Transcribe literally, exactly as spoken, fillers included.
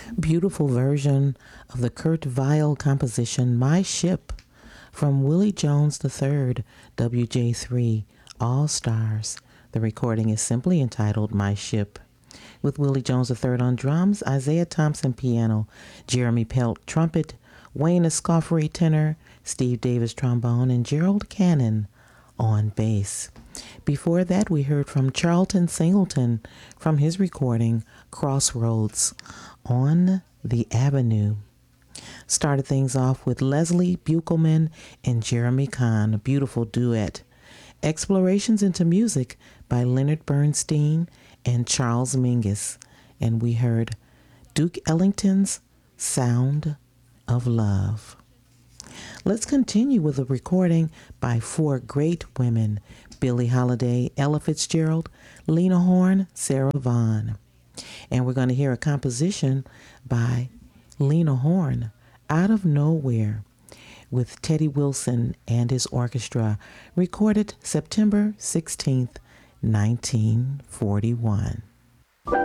Beautiful version of the Kurt Weill composition My Ship from Willie Jones the third, W J three, All Stars. The recording is simply entitled My Ship. With Willie Jones the third on drums, Isaiah Thompson piano, Jeremy Pelt trumpet, Wayne Escoffery tenor, Steve Davis trombone, and Gerald Cannon on bass. Before that, we heard from Charlton Singleton from his recording Crossroads on the Avenue. Started things off with Leslie Buchelman and Jeremy Kahn, a beautiful duet. Explorations into Music by Leonard Bernstein and Charles Mingus. And we heard Duke Ellington's Sound of Love. Let's continue with a recording by four great women: Billie Holiday, Ella Fitzgerald, Lena Horne, Sarah Vaughan. And we're going to hear a composition by Lena Horne, Out of Nowhere, with Teddy Wilson and his orchestra, recorded September sixteenth, nineteen forty-one.